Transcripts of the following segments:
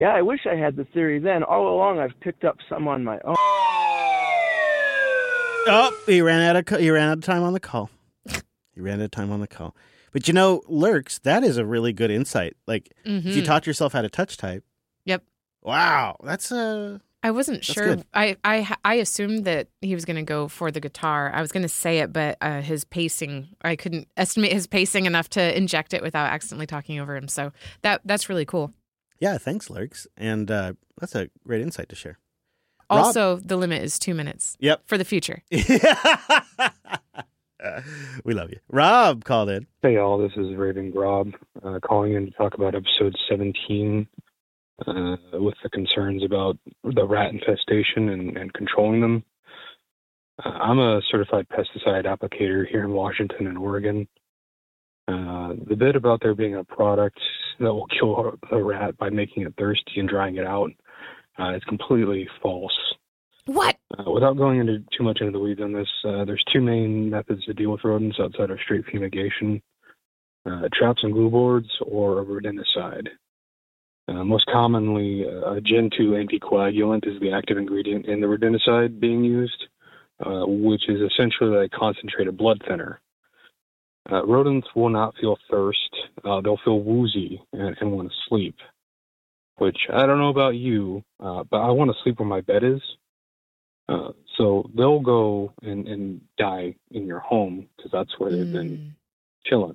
Yeah, I wish I had the theory then. All along, I've picked up some on my own. Oh, he ran out of time on the call. But Lurks, that is a really good insight. Like, if you taught yourself how to touch type. Yep. Wow, that's I wasn't sure. Good. I assumed that he was going to go for the guitar. I was going to say it, but his pacing, I couldn't estimate his pacing enough to inject it without accidentally talking over him. So that's really cool. Yeah, thanks, Lurks. And that's a great insight to share. Also, the limit is 2 minutes. Yep. For the future. We love you. Rob called in. Hey, y'all. This is Raven Grob calling in to talk about episode 17 with the concerns about the rat infestation and controlling them. I'm a certified pesticide applicator here in Washington and Oregon. The bit about there being a product that will kill a rat by making it thirsty and drying it out is completely false. What? Without going into too much into the weeds on this, there's two main methods to deal with rodents outside of straight fumigation: traps and glue boards, or a rodenticide. Most commonly, a Gen 2 anticoagulant is the active ingredient in the rodenticide being used, which is essentially a concentrated blood thinner. Rodents will not feel thirst. They'll feel woozy and want to sleep, which I don't know about you, but I want to sleep where my bed is. So they'll go and die in your home because that's where they've been chilling.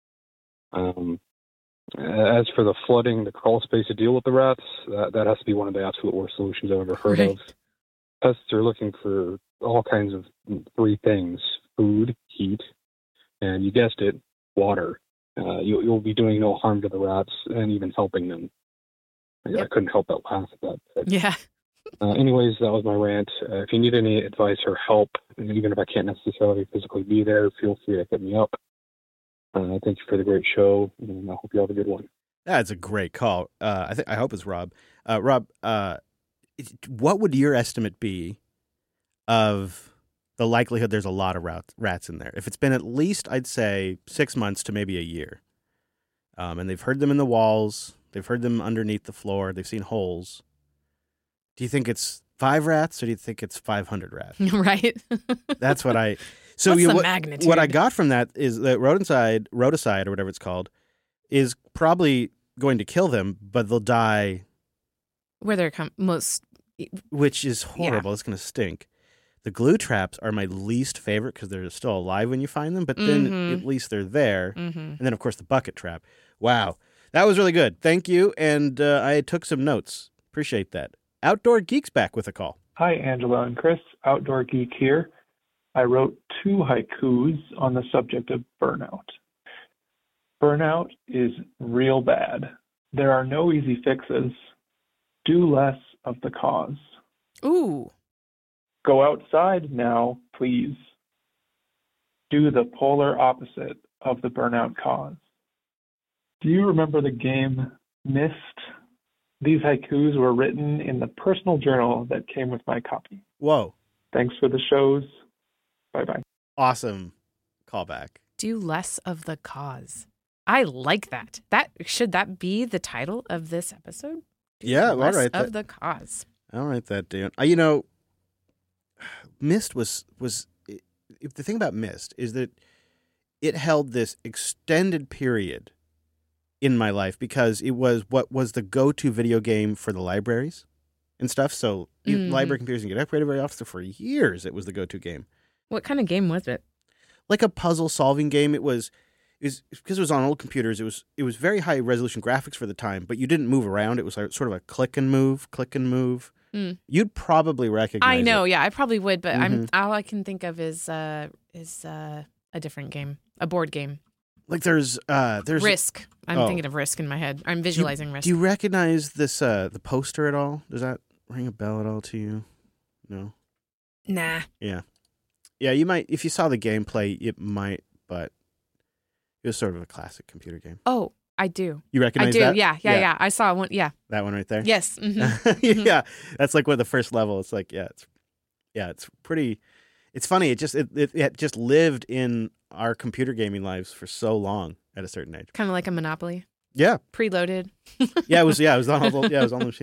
As for the flooding, the crawl space to deal with the rats, that has to be one of the absolute worst solutions I've ever heard of. Pests are looking for all kinds of three things: food, heat, and you guessed it, water. You'll be doing no harm to the rats and even helping them. I couldn't help but laugh at that. Yeah. Anyways, that was my rant. If you need any advice or help, even if I can't necessarily physically be there, feel free to hit me up. Thank you for the great show, and I hope you have a good one. That's a great call. I hope it's Rob. Rob, what would your estimate be of the likelihood there's a lot of rats in there? If it's been at least, I'd say, 6 months to maybe a year, and they've heard them in the walls, they've heard them underneath the floor, they've seen holes. Do you think it's 5 rats, or do you think it's 500 rats? Right. That's what I. So What's the magnitude? What I got from that is that rodenticide, or whatever it's called, is probably going to kill them, but they'll die. Where they're most. Which is horrible. Yeah. It's going to stink. The glue traps are my least favorite because they're still alive when you find them, but then at least they're there. Mm-hmm. And then, of course, the bucket trap. Wow. That was really good. Thank you. And I took some notes. Appreciate that. Outdoor Geek's back with a call. Hi, Angela and Chris. Outdoor Geek here. I wrote 2 haikus on the subject of burnout. Burnout is real bad. There are no easy fixes. Do less of the cause. Ooh. Go outside now, please. Do the polar opposite of the burnout cause. Do you remember the game Myst? These haikus were written in the personal journal that came with my copy. Whoa. Thanks for the shows. Bye-bye. Awesome callback. Do less of the cause. I like that. Should that be the title of this episode? I'll write that. Less of the cause. I'll write that down. Myst was the thing about Myst is that it held this extended period in my life because it was what was the go-to video game for the libraries and stuff. So library computers didn't get upgraded very often. So for years, it was the go-to game. What kind of game was it? Like a puzzle-solving game. It was because it was on old computers. It was very high resolution graphics for the time, but you didn't move around. It was like sort of a click and move. You'd probably recognize. I know, it. Yeah, I probably would, but all I can think of is a different game, a board game. Like there's Risk. I'm thinking of Risk in my head. I'm visualizing Risk. Do you recognize this the poster at all? Does that ring a bell at all to you? No. Nah. Yeah. Yeah, you might if you saw the gameplay, it might, but it was sort of a classic computer game. Oh, I do. You recognize that? Yeah. Yeah. I saw one. Yeah. That one right there? Yes. Mm-hmm. Yeah. That's like the first level. It's like, it's pretty. It's funny. It just lived in our computer gaming lives for so long at a certain age. Kind of like a Monopoly. Yeah. preloaded. Yeah, it was on all the, yeah, it was on the machine.